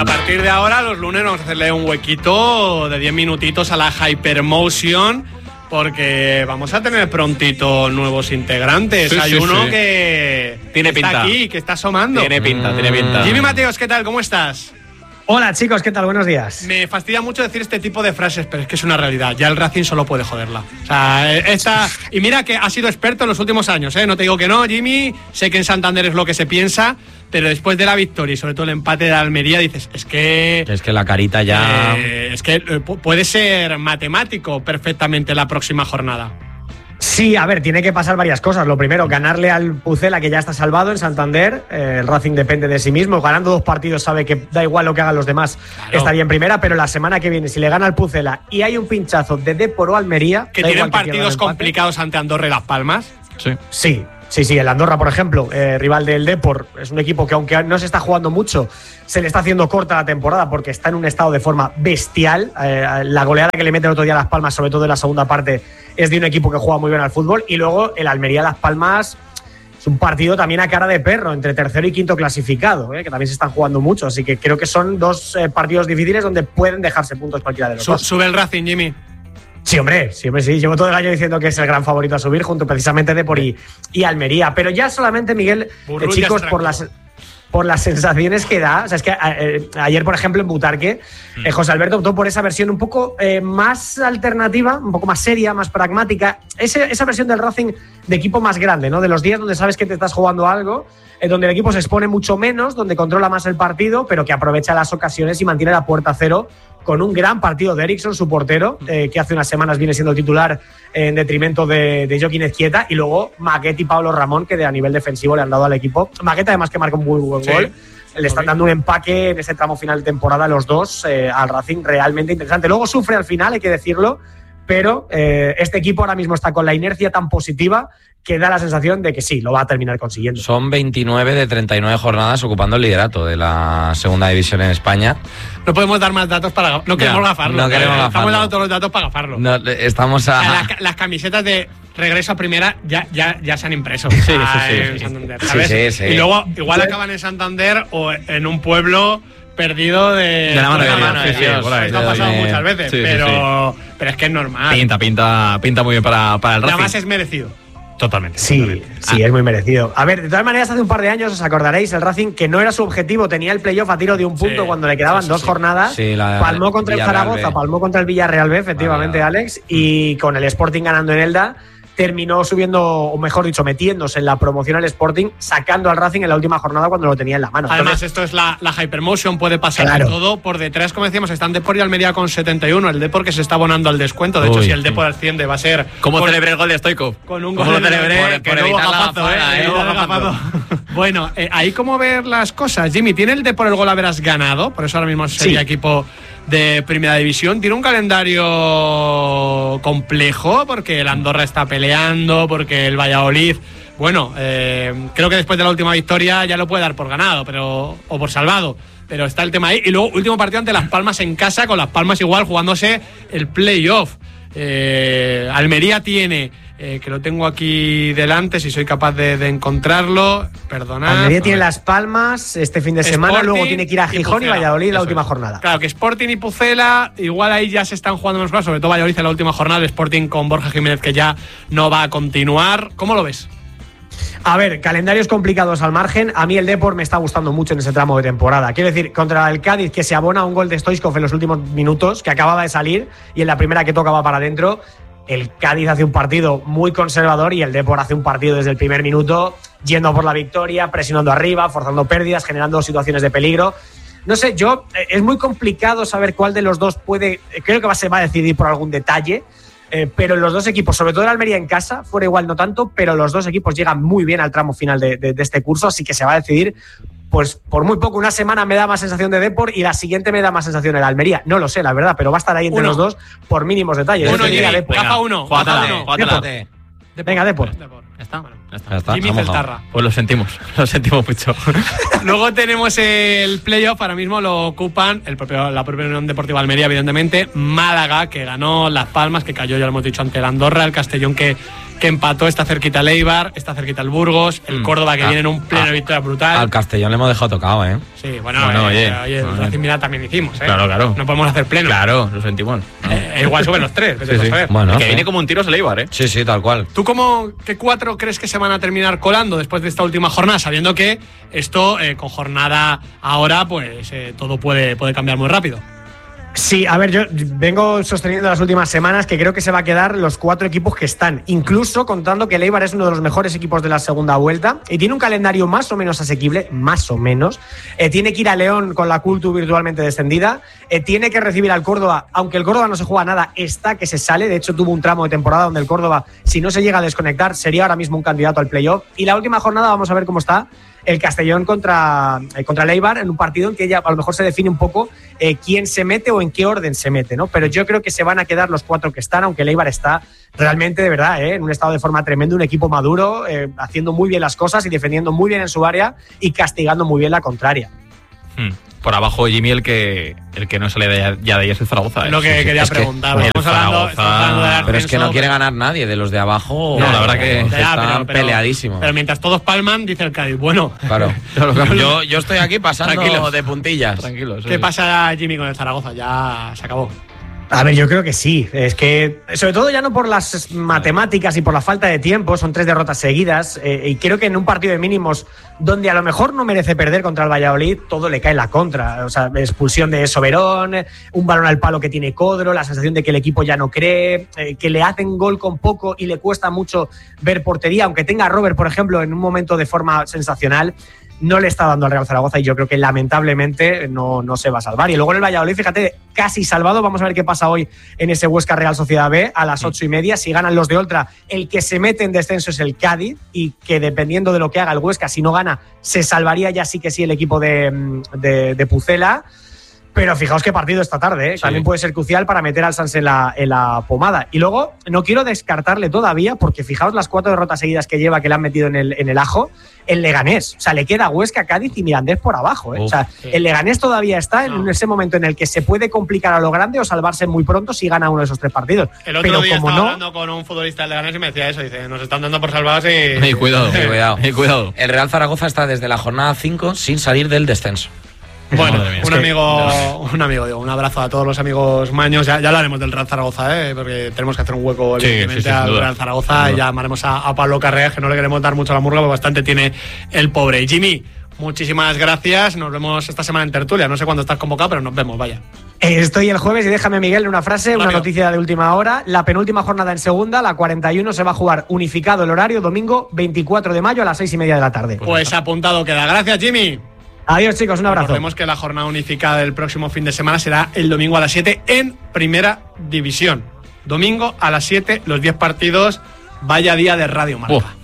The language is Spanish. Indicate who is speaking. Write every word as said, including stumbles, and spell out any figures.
Speaker 1: a partir de ahora, los lunes, vamos a hacerle un huequito de diez minutitos a la Hypermotion, porque vamos a tener prontito nuevos integrantes. Sí, Hay sí, uno sí. que
Speaker 2: tiene
Speaker 1: que
Speaker 2: pinta.
Speaker 1: está aquí, que está asomando.
Speaker 2: Tiene pinta, mm. tiene pinta.
Speaker 1: Jimmy Mateos, ¿qué tal? ¿Cómo estás?
Speaker 3: Hola chicos, ¿qué tal? Buenos días.
Speaker 1: Me fastidia mucho decir este tipo de frases, pero es que es una realidad. Ya el Racing solo puede joderla. O sea, esta... Y mira que ha sido experto en los últimos años, ¿eh? No te digo que no, Jimmy. Sé que en Santander es lo que se piensa, pero después de la victoria y sobre todo el empate de Almería, dices, es que...
Speaker 2: Es que la carita ya...
Speaker 1: Eh, es que eh, puede ser matemático perfectamente la próxima jornada.
Speaker 3: Sí, a ver, tiene que pasar varias cosas. Lo primero, ganarle al Pucela, que ya está salvado en Santander. Eh, el Racing depende de sí mismo. Ganando dos partidos sabe que da igual lo que hagan los demás, claro. Estaría en primera, pero la semana que viene, si le gana al Pucela y hay un pinchazo de Depor o Almería...
Speaker 1: Que tienen partidos complicados ante Andorra y Las Palmas.
Speaker 3: Sí. Sí. Sí, sí, el Andorra, por ejemplo, eh, rival del Depor, es un equipo que aunque no se está jugando mucho, se le está haciendo corta la temporada porque está en un estado de forma bestial. Eh, la goleada que le mete el otro día a Las Palmas, sobre todo en la segunda parte, es de un equipo que juega muy bien al fútbol. Y luego el Almería-Las Palmas es un partido también a cara de perro, entre tercero y quinto clasificado, eh, que también se están jugando mucho. Así que creo que son dos eh, partidos difíciles donde pueden dejarse puntos cualquiera de los
Speaker 1: Su-
Speaker 3: dos.
Speaker 1: Sube el Racing, Jimmy.
Speaker 3: Sí, hombre, sí, hombre, sí. Llevo todo el año diciendo que es el gran favorito a subir, junto precisamente Depor y, y Almería. Pero ya solamente, Miguel, eh, chicos, por las, por las sensaciones que da. O sea, es que eh, ayer, por ejemplo, en Butarque, eh, José Alberto optó por esa versión un poco eh, más alternativa, un poco más seria, más pragmática. Ese, esa versión del Racing de equipo más grande, ¿no? De los días donde sabes que te estás jugando algo, eh, donde el equipo se expone mucho menos, donde controla más el partido, pero que aprovecha las ocasiones y mantiene la puerta a cero, con un gran partido de Eriksson, su portero, eh, que hace unas semanas viene siendo titular en detrimento de, de Joaquín Ezquieta, y luego Maquet y Pablo Ramón, que de, a nivel defensivo le han dado al equipo. Maquet además que marca un muy buen
Speaker 1: sí.
Speaker 3: gol. Le están dando un empaque en ese tramo final de temporada los dos eh, al Racing realmente interesante. Luego sufre al final, hay que decirlo, pero eh, este equipo ahora mismo está con la inercia tan positiva que da la sensación de que sí, lo va a terminar consiguiendo.
Speaker 2: Son veintinueve de treinta y nueve jornadas ocupando el liderato de la segunda división en España.
Speaker 1: No podemos dar más datos para... No queremos ya, gafarlo.
Speaker 2: No queremos gafarlo.
Speaker 1: Estamos dando todos los datos para gafarlo.
Speaker 2: No, estamos a...
Speaker 1: O sea, las, las camisetas de regreso a primera ya, ya, ya se han impreso.
Speaker 2: Sí, sí, sí.
Speaker 1: En
Speaker 2: sí,
Speaker 1: Santander,
Speaker 2: sí,
Speaker 1: ¿sabes?
Speaker 2: sí, sí.
Speaker 1: Y luego igual sí. acaban en Santander o en un pueblo perdido de,
Speaker 2: de la mano de,
Speaker 1: la
Speaker 2: Dios.
Speaker 1: mano de
Speaker 2: Sí,
Speaker 1: Dios.
Speaker 2: Sí, sí,
Speaker 1: Esto ha pasado de... muchas veces,
Speaker 2: sí,
Speaker 1: pero,
Speaker 2: sí, sí.
Speaker 1: pero es que es normal.
Speaker 2: Pinta, pinta, pinta muy bien para, para el Racing.
Speaker 1: Además es merecido.
Speaker 2: Totalmente.
Speaker 3: Sí,
Speaker 2: totalmente.
Speaker 3: sí,
Speaker 2: ah.
Speaker 3: es muy merecido. A ver, de todas maneras, hace un par de años os acordaréis, el Racing, que no era su objetivo, tenía el playoff a tiro de un punto sí, cuando le quedaban sí, sí, dos sí. jornadas.
Speaker 2: Sí, la,
Speaker 3: palmó contra el Zaragoza, B. palmó contra el Villarreal B, efectivamente, vale, Alex, y con el Sporting ganando en Elda, terminó subiendo, o mejor dicho, metiéndose en la promoción al Sporting, sacando al Racing en la última jornada cuando lo tenía en la mano.
Speaker 1: Además, Entonces, esto es la, la Hypermotion, puede pasar claro. todo. Por detrás, como decíamos, están Depor y Almería con setenta y uno. El Depor que se está abonando al descuento. De Uy, hecho, si el Depor asciende, va a ser.
Speaker 2: ¿Cómo con, celebré el gol de Stoichkov?
Speaker 1: Con un
Speaker 2: gol
Speaker 1: gol
Speaker 2: lo celebré
Speaker 1: por, por evitar la gafada, ¿eh? ¿eh? Bueno, eh, ahí cómo ver las cosas. Jimmy, ¿tiene el Depor el gol haberás ganado? Por eso ahora mismo sería sí. equipo de Primera División. Tiene un calendario complejo porque el Andorra está peleando, porque el Valladolid, bueno, eh, creo que después de la última victoria ya lo puede dar por ganado, pero o por salvado, pero está el tema ahí. Y luego último partido ante Las Palmas en casa, con Las Palmas igual jugándose el playoff. eh, Almería tiene Eh, que lo tengo aquí delante, si soy capaz de, de encontrarlo, perdonad.
Speaker 3: Almería tiene Las Palmas este fin de semana, Sporting, luego tiene que ir a Gijón y, y Valladolid en la última es. jornada.
Speaker 1: Claro, que Sporting y Pucela, igual ahí ya se están jugando menos cosas, sobre todo Valladolid en la última jornada, el Sporting con Borja Jiménez que ya no va a continuar. ¿Cómo lo ves?
Speaker 3: A ver, calendarios complicados al margen. A mí el Depor me está gustando mucho en ese tramo de temporada. Quiero decir, contra el Cádiz, que se abona un gol de Stoichkov en los últimos minutos, que acababa de salir, y en la primera que toca va para adentro. El Cádiz hace un partido muy conservador y el Depor hace un partido desde el primer minuto, yendo por la victoria, presionando arriba, forzando pérdidas, generando situaciones de peligro. No sé, yo es muy complicado saber cuál de los dos puede. Creo que va, se va a decidir por algún detalle, eh, pero los dos equipos, sobre todo el Almería en casa, fuera igual no tanto, pero los dos equipos llegan muy bien al tramo final de, de, de este curso, así que se va a decidir. Pues por muy poco, una semana me da más sensación de Depor y la siguiente me da más sensación el Almería. No lo sé, la verdad, pero va a estar ahí entre uno. los dos por mínimos detalles.
Speaker 1: Uno, Jimmy, Depor. Gafa uno.
Speaker 2: Gafa uno.
Speaker 3: Depor. Venga, Depor.
Speaker 1: Depor. ¿Ya está? Bueno,
Speaker 2: ya está. Ya está.
Speaker 1: Jimmy Celtarra.
Speaker 2: Pues lo sentimos, lo sentimos mucho.
Speaker 1: Luego tenemos el playoff, ahora mismo lo ocupan el propio, la propia Unión Deportiva Almería, evidentemente, Málaga, que ganó Las Palmas, que cayó, ya lo hemos dicho, ante el Andorra, el Castellón que que empató, está cerquita el Eibar, está cerquita el Burgos, el
Speaker 2: Mm.
Speaker 1: Córdoba que
Speaker 2: Ah,
Speaker 1: viene en un pleno
Speaker 2: ah,
Speaker 1: victoria brutal.
Speaker 2: Al Castellón le hemos dejado tocado, ¿eh?
Speaker 1: Sí, bueno,
Speaker 4: Bueno,
Speaker 1: eh,
Speaker 4: oye,
Speaker 1: oye, el
Speaker 4: bueno.
Speaker 1: Racing Milán también hicimos, ¿eh?
Speaker 4: Claro, claro.
Speaker 1: No podemos hacer pleno.
Speaker 4: Claro, lo sentimos.
Speaker 1: Eh, igual suben los tres, vete
Speaker 4: Sí,
Speaker 1: tú a
Speaker 4: sí.
Speaker 1: saber.
Speaker 2: Bueno,
Speaker 4: que
Speaker 2: sí.
Speaker 4: viene como un tiro es el Eibar, ¿eh?
Speaker 2: Sí, sí, tal cual.
Speaker 1: ¿Tú cómo, qué cuatro crees que se van a terminar colando después de esta última jornada? Sabiendo que esto, eh, con jornada ahora, pues eh, todo puede, puede cambiar muy rápido.
Speaker 3: Sí, a ver, yo vengo sosteniendo las últimas semanas que creo que se va a quedar los cuatro equipos que están, incluso contando que el Eibar es uno de los mejores equipos de la segunda vuelta y tiene un calendario más o menos asequible, más o menos. Eh, tiene que ir a León con la Cultu virtualmente descendida, eh, tiene que recibir al Córdoba, aunque el Córdoba no se juega nada, está que se sale. De hecho, tuvo un tramo de temporada donde el Córdoba, si no se llega a desconectar, sería ahora mismo un candidato al playoff. Y la última jornada vamos a ver cómo está el Castellón contra, eh, contra el Eibar, en un partido en que ya a lo mejor se define un poco eh, quién se mete o en qué orden se mete, ¿no? Pero yo creo que se van a quedar los cuatro que están, aunque el Eibar está realmente, de verdad, eh, en un estado de forma tremendo, un equipo maduro, eh, haciendo muy bien las cosas y defendiendo muy bien en su área y castigando muy bien la contraria.
Speaker 4: Hmm. Por abajo, Jimmy, el que el que no sale de, ya de ahí es el Zaragoza. ¿eh?
Speaker 1: Lo que
Speaker 4: Sí, sí.
Speaker 1: quería
Speaker 4: Es que
Speaker 1: preguntar.
Speaker 4: el
Speaker 1: Estamos hablando,
Speaker 4: Zaragoza-
Speaker 1: estamos hablando del
Speaker 2: Pero es que no
Speaker 1: ascenso,
Speaker 2: quiere
Speaker 1: pero-
Speaker 2: ganar nadie de los de abajo.
Speaker 4: No, la verdad que-
Speaker 2: eh,
Speaker 1: Ya,
Speaker 2: están
Speaker 1: pero- pero-
Speaker 2: peleadísimos.
Speaker 1: Pero mientras todos palman, dice el Cádiz. Bueno,
Speaker 2: Claro. yo, yo estoy aquí pasando
Speaker 4: Tranquilos.
Speaker 2: de puntillas.
Speaker 4: Tranquilos.
Speaker 1: ¿qué pasa, Jimmy, con el Zaragoza? Ya se acabó.
Speaker 3: A ver, yo creo que sí. Es que, sobre todo ya no por las matemáticas y por la falta de tiempo, son tres derrotas seguidas. Eh, y creo que en un partido de mínimos, donde a lo mejor no merece perder contra el Valladolid, todo le cae en la contra. O sea, expulsión de Soberón, un balón al palo que tiene Codro, la sensación de que el equipo ya no cree, eh, que le hacen gol con poco y le cuesta mucho ver portería, aunque tenga a Robert, por ejemplo, en un momento de forma sensacional. No le está dando al Real Zaragoza y yo creo que lamentablemente no, no se va a salvar. Y luego en el Valladolid, fíjate, casi salvado. Vamos a ver qué pasa hoy en ese Huesca Real Sociedad B a las ocho y media. Si ganan los de Oltra, el que se mete en descenso es el Cádiz y que dependiendo de lo que haga el Huesca, si no gana, se salvaría ya sí que sí el equipo de, de, de Pucela. Pero fijaos qué partido esta tarde, ¿eh?
Speaker 4: Sí.
Speaker 3: También puede ser crucial para meter al Sanse en la, en la pomada. Y luego, no quiero descartarle todavía, porque fijaos las cuatro derrotas seguidas que lleva, que le han metido en el, en el ajo, el Leganés. O sea, le queda Huesca, Cádiz y Mirandés por abajo, ¿eh?
Speaker 2: Uf,
Speaker 3: o sea,
Speaker 1: sí.
Speaker 3: el Leganés todavía está en
Speaker 1: No.
Speaker 3: ese momento en el que se puede complicar a lo grande o salvarse muy pronto si gana uno de esos tres partidos.
Speaker 1: El otro
Speaker 3: Pero
Speaker 1: día
Speaker 3: como
Speaker 1: estaba
Speaker 3: no,
Speaker 1: hablando con un futbolista del Leganés y me decía eso. Dice, nos están dando por salvados y…
Speaker 4: Ey, cuidado,
Speaker 2: Eh, cuidado.
Speaker 4: Ey, cuidado.
Speaker 2: El Real Zaragoza está desde la jornada cinco sin salir del descenso.
Speaker 1: Bueno,
Speaker 4: Madre mía,
Speaker 1: un
Speaker 4: es que-
Speaker 1: amigo, un amigo, digo, un abrazo a todos los amigos maños. Ya, ya hablaremos del Real Zaragoza, ¿eh? Porque tenemos que hacer un hueco,
Speaker 4: Sí,
Speaker 1: evidentemente,
Speaker 4: sí, sí, sin
Speaker 1: al
Speaker 4: duda.
Speaker 1: Real Zaragoza.
Speaker 4: Sin
Speaker 1: Y
Speaker 4: duda.
Speaker 1: llamaremos a, a Pablo Carreras, que no le queremos dar mucho a la murga, porque bastante tiene el pobre. Jimmy, muchísimas gracias. Nos vemos esta semana en tertulia. No sé cuándo estás convocado, pero nos vemos, vaya.
Speaker 3: Eh, Estoy el jueves y déjame, Miguel, una frase, una
Speaker 1: Rápido.
Speaker 3: noticia de última hora. La penúltima jornada en segunda, la cuarenta y uno, se va a jugar unificado el horario, domingo veinticuatro de mayo a las seis y media de la tarde.
Speaker 1: Pues apuntado queda. Gracias, Jimmy.
Speaker 3: Adiós, chicos, un abrazo.
Speaker 1: Recordemos que la jornada unificada del próximo fin de semana será el domingo a las siete en Primera División. Domingo a las siete, los diez partidos. Vaya día de Radio Marca.
Speaker 4: Uf.